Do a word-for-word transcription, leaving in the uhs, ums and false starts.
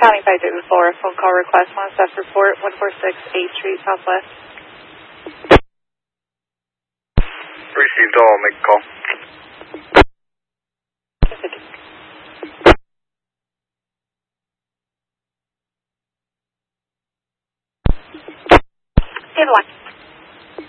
County five David four, phone call request, one staff report, one four six eighth Street Southwest. Received all, make a call. Give one.